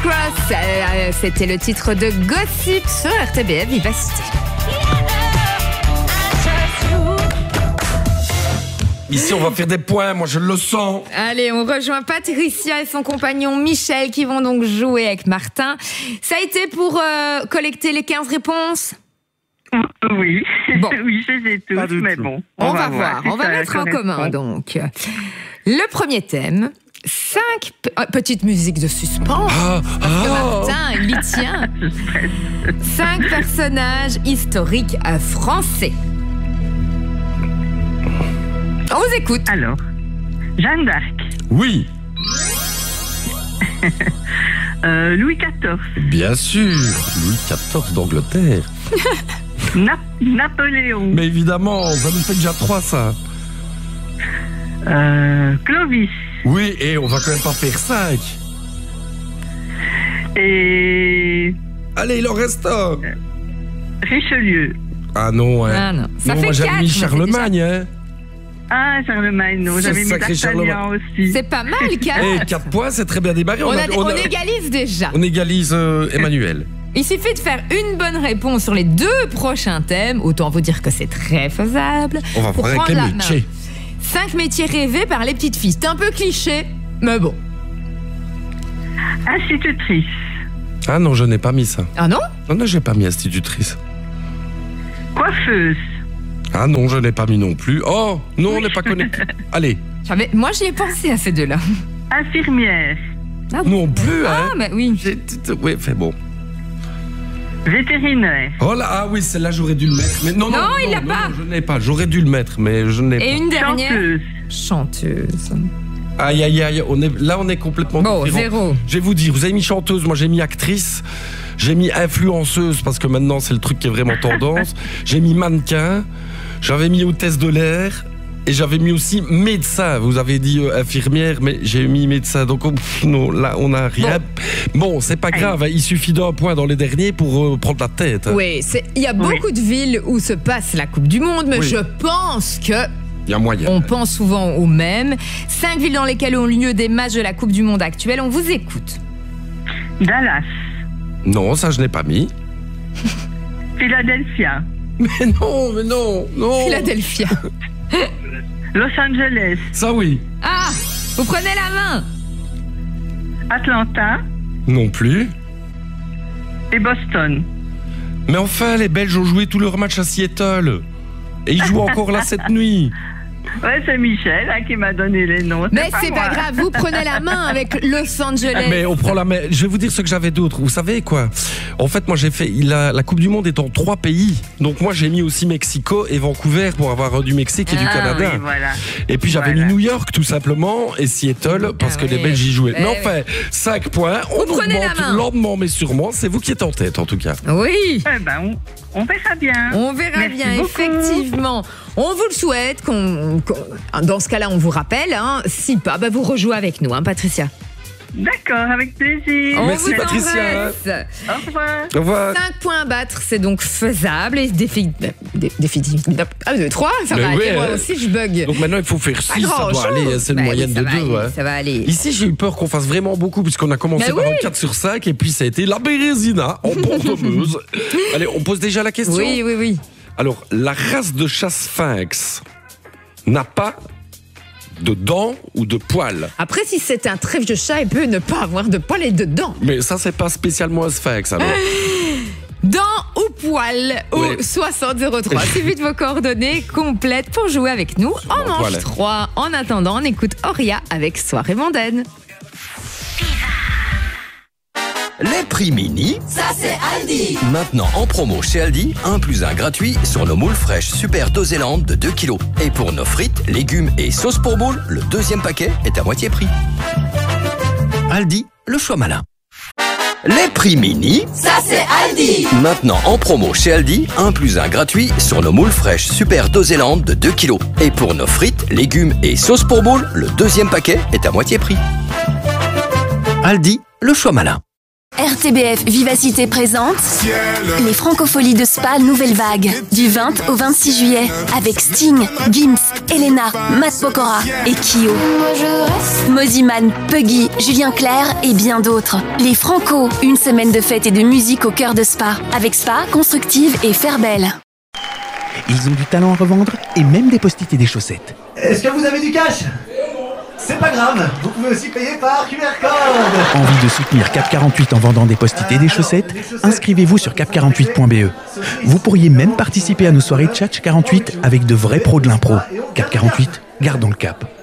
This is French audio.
Cross, c'était le titre de Gossip sur RTBF Vivacité. Ici, on va faire des points, moi je le sens. Allez, on rejoint Patricia et son compagnon Michel qui vont donc jouer avec Martin. Ça a été pour collecter les 15 réponses ? Oui, Bon. oui, je les ai tous, mais bon. On va voir, si on va ça mettre en correspond. commun donc. Le premier thème, 5 petites musiques de suspense. Parce que Martin, il y tient. 5 personnages historiques français. On vous écoute. Alors, Jeanne d'Arc, Oui, Louis XIV, bien sûr. Louis XIV d'Angleterre. Napoléon, Mais évidemment, ça nous fait déjà 3, ça. Clovis Oui, et on va quand même pas faire 5. et Allez, il en reste un. Richelieu. Ah non, hein. Ah non, ça Non, fait moi j'avais 4. mis Charlemagne, hein. Ah, Charlemagne, non, Ce j'avais mis sacré D'Artagnan aussi. C'est pas mal, 4. Et 4 points, c'est très bien démarré. On égalise déjà. On égalise Emmanuel. Il suffit de faire une bonne réponse sur les 2 prochains thèmes. Autant vous dire que c'est très faisable. On va Pour voir avec prendre les la main. métiers. 5 métiers rêvés par les petites filles. C'est un peu cliché, mais bon. Institutrice, Ah non, je n'ai pas mis ça. Ah non ? Non, non, j'ai pas mis institutrice. coiffeuse, Ah non, je n'ai pas mis non plus. Oh, non, on n'est pas connecté. Allez, Moi, j'y ai pensé à ces 2-là. infirmière, Ah, non plus, hein. Ah, mais oui. Oui, fait bon. vétérinaire, Oh là, ah oui, celle-là, j'aurais dû le mettre. Mais non, il l'a pas. Non, je n'ai pas. J'aurais dû le mettre, mais je n'ai pas. Et une dernière. chanteuse. Chanteuse. Aïe, aïe, aïe, là, on est complètement Bon, différents. 0. Je vais vous dire, vous avez mis chanteuse, moi j'ai mis actrice, j'ai mis influenceuse, parce que maintenant, c'est le truc qui est vraiment tendance. J'ai mis mannequin, j'avais mis hôtesse de l'air, et j'avais mis aussi médecin. Vous avez dit infirmière, mais j'ai mis médecin. Donc, non, là, on n'a rien. Bon, c'est pas grave, hein, il suffit d'un point dans les derniers pour prendre la tête. Hein. Oui, il y a beaucoup de villes où se passe la Coupe du Monde, mais Oui. je pense que Il y a moyen. on pense souvent aux mêmes. 5 villes dans lesquelles ont lieu des matchs de la Coupe du Monde actuelle. On vous écoute. Dallas, Non, ça, je n'ai pas mis. Philadelphia, Mais non. Philadelphia. Los Angeles, Ça, oui. Ah, vous prenez la main. Atlanta Non plus. et Boston. Mais enfin, les Belges ont joué tous leurs matchs à Seattle. Et ils jouent encore là cette nuit. Ouais, c'est Michel qui m'a donné les noms. Mais c'est moi. pas grave, vous prenez la main avec Los Angeles. Mais on prend la main. Je vais vous dire ce que j'avais d'autre. Vous savez quoi? En fait, moi j'ai fait. La Coupe du Monde est en 3 pays. Donc moi j'ai mis aussi Mexico et Vancouver pour avoir du Mexique et du Canada. Oui, voilà. Et puis j'avais Voilà. mis New York tout simplement et Seattle parce que les oui. Belges y jouaient. Eh Mais enfin, 5 points. On Vous prenez la augmente main. lentement mais sûrement. C'est vous qui êtes en tête en tout cas. Oui. Eh ben, on verra bien. On verra Merci bien, beaucoup. effectivement. On vous le souhaite. Dans ce cas-là, on vous rappelle. Hein, si pas, vous rejouez avec nous, hein, Patricia. D'accord, avec plaisir. On Merci, vous Patricia. embrasse. Au revoir. Au revoir. 5 points à battre, c'est donc faisable. Et définitivement. 1, 2, 3, ça Mais va oui, aller. Moi hein. aussi, je bug. Donc maintenant il faut faire 6. Ça doit aller. C'est une moyenne de 2. Hein. Ça va aller. Ici, j'ai eu peur qu'on fasse vraiment beaucoup, puisqu'on a commencé Ben par oui. un 4 sur 5, et puis ça a été la Bérésina en Port-de-Meuse. Allez, on pose déjà la question. Oui. Alors, la race de chat sphinx n'a pas de dents ou de poils. Après, si c'est un trèfle de chat, il peut ne pas avoir de poils et de dents. Mais ça, c'est pas spécialement un sphinx, alors. Dents ou poils au Oui. 6003. Suivez de vos coordonnées complètes pour jouer avec nous en manche Voilà. 3. En attendant, on écoute Auria avec Soirée mondaine. Les prix mini, Ça c'est Aldi. maintenant en promo chez Aldi, 1 + 1 gratuit sur nos moules fraîches Super Doséland de 2 kg. Et pour nos frites, légumes et sauces pour moules, le 2e paquet est à moitié prix. Aldi, le choix malin. Les prix mini, Ça c'est Aldi. maintenant en promo chez Aldi, 1 + 1 gratuit sur nos moules fraîches Super Doséland de 2 kg. Et pour nos frites, légumes et sauces pour moules, le 2e paquet est à moitié prix. Aldi, le choix malin. RTBF Vivacité présente les Francopholies de Spa Nouvelle Vague du 20 au 26 juillet avec Sting, Gims, Elena, Matt Pokora et Kyo. Moziman, Puggy, Julien Clerc et bien d'autres. Les Franco, une semaine de fête et de musique au cœur de Spa avec Spa, Constructive et Fairbelle. Ils ont du talent à revendre et même des post-it et des chaussettes. Est-ce que vous avez du cash ? C'est pas grave, vous pouvez aussi payer par QR code. Envie de soutenir Cap 48 en vendant des post-it et des chaussettes ? Inscrivez-vous sur cap48.be. Vous pourriez même participer à nos soirées Tchatch 48 avec de vrais pros de l'impro. Cap 48, gardons le cap.